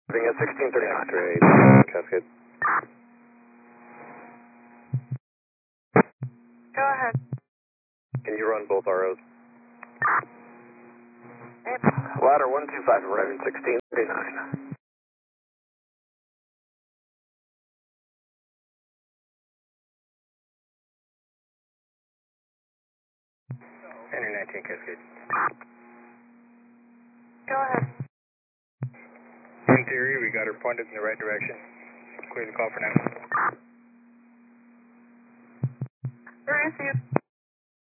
Moving at 1639. Great. Cascade. Go ahead. Can you run both ROs? Ladder 125 arriving 1639. Henry 19 Cascade. Go ahead. In theory, we got her pointed in the right direction. Clear the call for now. Received.